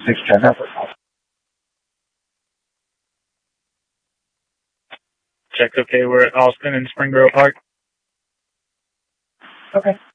610 effort. Check, okay, we're at Austin and Spring Grove Park. Okay.